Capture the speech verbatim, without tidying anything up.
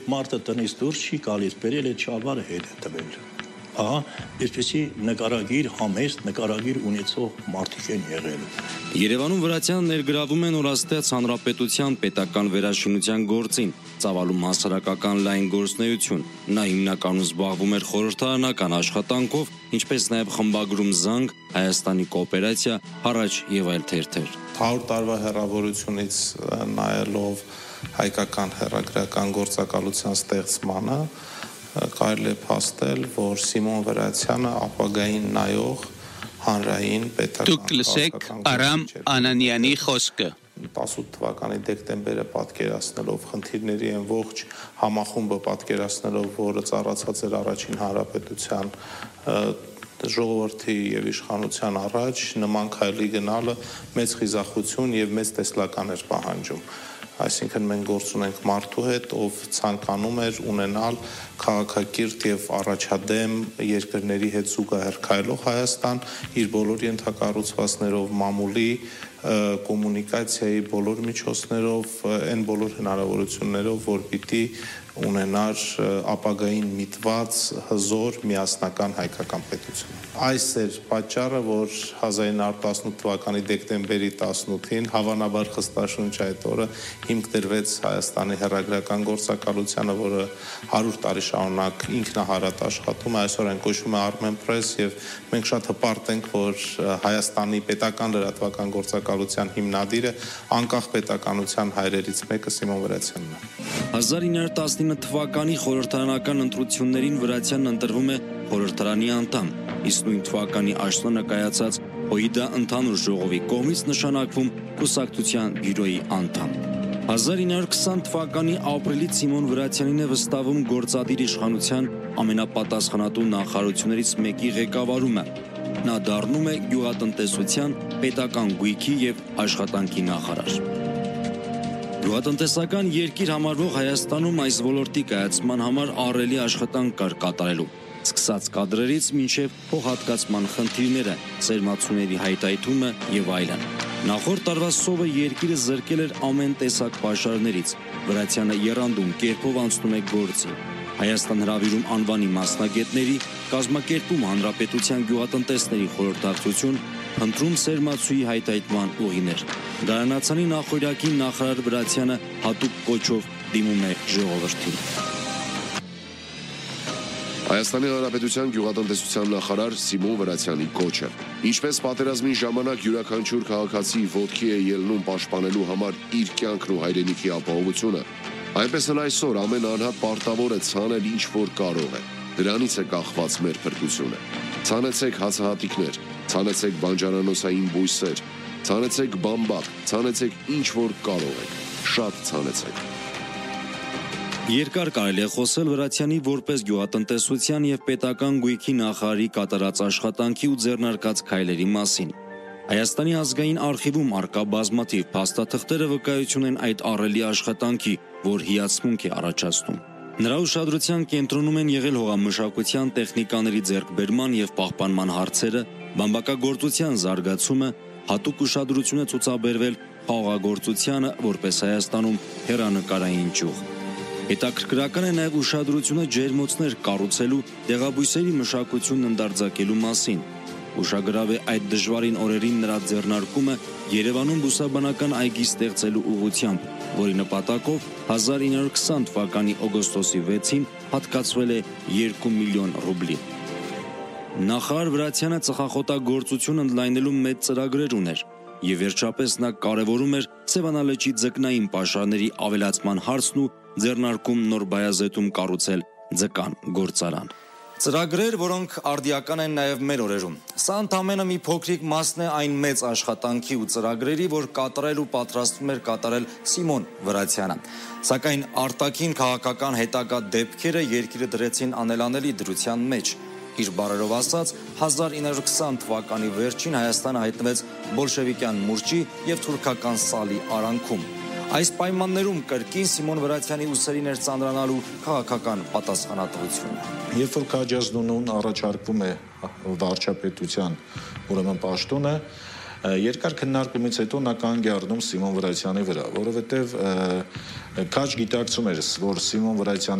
Մարդը տնից դուրս չի գալիս, բերել է ճալվարը հետ է տվել։ Ահա, այսպեսի նկարագիր, համեստ նկարագիր ունեցող մարդիկ են եղել։ Երևանում վրացյան ներգրավում են օրաստեղծ հանրապետության պետական վերաշինության գործին, ծավալում հասարակական լայն գործունեություն։ Նա հիմնականում զբաղվում էր խորհրդարանական աշխատանքով, ինչպես նաև խմբագրում «Զանգ», Հայաստանի կոոպերացիա, «Հարաճ» եւ այլ թերթեր։ հարյուր տարվա հեռավորությունից նայելով հայկական հեռագրական գործակալության ստեղծմանը կարելի է փաստել, որ Սիմոն Վրացյանը ապագային նայող հանրային պետական Դուք լսեք Արամ Անանյանի խոսքը։ տասնութ թվականի դեկտեմբերը պատկերացնելով խնդիրների են ողջ համախումբը պատկերացնելով, որը ծառացած էր առաջին հանրապետության ժողովրդի եւ իշխանության առաջ, նման քայլի գնալը մեծ խիզախություն եւ մեծ տեսլական էր պահանջում։ Այսինքն մենք գործ ունենք մարդու հետ, ով ցանկանում էր ունենալ քաղաքակիրթ եւ առաջադեմ երկրների հետ զուգահեռ քայլող Հայաստան, իր բոլոր ենթակառուցվածքներով, մամուլի, կոմունիկացիայի բոլոր միջոցներով, այն բոլոր հնարավորություններով, որ պիտի ունենար ապագային միտված հզոր միասնական հայկական պետություն։ Այս էր պատճառը, որ հազար ինը հարյուր տասնութ թվականի դեկտեմբերի տասնութին հավանաբար խստաշունչ այդ օրը հիմք դրվեց Հայաստանի հեռագրական գործակալությանը, որը հարյուր տարի շարունակ ինքնահարատ աշխատում է, այսօր այն կոչվում է Armenpress եւ մենք շատ հպարտ ենք, որ Հայաստանի պետական լրատվական գործակալության հիմնադիրը անկախ պետականության հայրերից մեկը Սիմոն Վրացյանն է։ հազար ինը հարյուր տասնինը թվականի խորհրդարանական ընտրություններին Վրացյանն ընտրվում է խորհրդարանի անդամ, իսկ նույն թվականի աշնանը կայացած ՕԻԴ ընդհանուր ժողովի կողմից նշանակվում կուսակցության բյուրոյի անդամ։ հազար ինը հարյուր քսան թվականի ապրիլից Սիմոն Վրացյանին է վստահվում գործադիր իշխանության ամենապատասխանատու նախարարություններից մեկի ղեկավարումը։ Նա դառնում է գյուղատնտեսության, պետական գույքի եւ աշխատանքի նախարար։ Գյուղատնտեսական երկիր համարվող Հայաստանում այս ոլորտի կայացման համար ահռելի աշխատանք կար կատարելու, սկսած կադրերից մինչև փոխհատկացման խնդիրները, սերմացուների հայթայթումը եւ այլն։ Նախորդ տարվա սովը երկիրը զրկել էր ամեն տեսակ պաշարներից, Վրացյանը եռանդուն կերպով անցնում է գործի։ Հայաստան հրավիրում անվանի մասնագետների, կազմակերպում հանրապետության գյուղատնտեսների խորհրդակցություն, ընտրում սերմացուի հայթայթման ուղիներ։ Գարանացանի նախօրյակի նախարար Վրացյանը հատուկ կոչով դիմում է ժողովրդին։ Հայաստանի Հանրապետության գյուղատնտեսության նախարար Սիմոն Վրացյանի կոչը։ Ինչպես պատերազմի ժամանակ յուրաքանչյուր քաղաքացի ոտքի է ելնում պաշտպանելու համար իր կյանքն ու հայրենիքի ապահովությունը, այնպես էլ այսօր ամեն անհատ պարտավոր է ցանել ինչ որ կարող է։ Դրանից է կախված մեր փրկությունը։ Ցանեցեք հացահատիկներ, ցանեցեք բանջարանոցային բույսեր, ցանեցեք բամբակ, ցանեցեք ինչ որ կարող եք, շատ ցանեցեք։ Երկար կարելի է խոսել Վրացյանի որպես գյուղատնտեսության եւ պետական գույքի նախարարի կատարած աշխատանքի ու ձեռնարկած քայլերի մասին։ Հայաստանի ազգային արխիվում արկա բազմաթիվ փաստաթղթերը վկայություն են այդ ահռելի աշխատանքի, որ հիացմունք է առաջացնում։ Նրա ուշադրության կենտրոնում են եղել հողամշակության տեխնիկաների ձեռքբերման եւ պահպանման հարցերը, բամբակագործության զարգացումը, հատուկ ուշադրություն է ցուցաբերվել խաղաղագործությանը, որպես Հայաստանում հեռանկարային ճյուղ։ Հետաքրքրական է նաև ուշադրությունը ջերմոցներ կառուցելու, դեղաբույսերի մշակությունն ընդարձակելու մասին։ Ուշագրավ է այդ դժվարին օրերին նրա ձեռնարկումը Երևանում բուսաբանական այգի ստեղծելու ուղղությամբ, որի նպատակով հազար ինը հարյուր քսան թվականի օգոստոսի վեցին հատկացվել է երկու միլիոն ռուբլի։ Նախարար Վրացյանը ծխախոտագործություն ընդլայնելու մեծ ծրագրեր ուներ, եւ վերջապես նա կարևորում էր Սևանալճի ձկնային պաշարների ավելացման հարցն ու ձեռնարկում նոր Բայազետում կառուցել ձկան գործարան։ Ծրագրեր, որոնք արդիական են նաև մեր օրերում։ Սա ընդամենը մի փոքրիկ մասն է այն մեծ աշխատանքի ու ծրագրերի, որ կատարել ու պատրաստվում էր կատարել Սիմոն Վրացյանը։ Սակայն արտաքին քաղաքական հետագա դեպքերը երկիրը դրեցին անելանելի դրության մեջ։ Իր բառերով ասած, հազար ինը հարյուր քսան թվականի վերջին Հայաստանը հայտնվեց բոլշևիկյան մուրճի եւ թուրքական սալի արանքում։ Այս պայմաններում կրկին Սիմոն Վրացյանի ուսերին էր ծանրանալու քաղաքական պատասխանատվությունը։ Երբ որ Քաջազնունուն առաջարկվում է վարչապետության ուրեմն պաշտոնը, երկար քննարկումից հետո նա կանգ է առնում Սիմոն Վրացյանի վրա, որովհետև քաջ գիտակցում էր, որ Սիմոն Վրացյանը